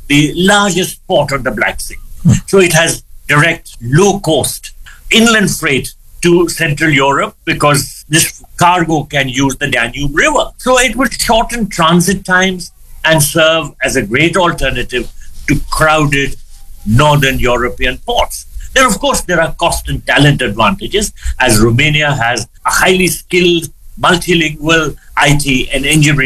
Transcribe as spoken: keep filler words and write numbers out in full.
the largest port on the Black Sea. So it has direct, low-cost inland freight to Central Europe because this cargo can use the Danube River. So it will shorten transit times and serve as a great alternative to crowded northern European ports. Then, of course, there are cost and talent advantages, as Romania has a highly skilled, multilingual I T and engineering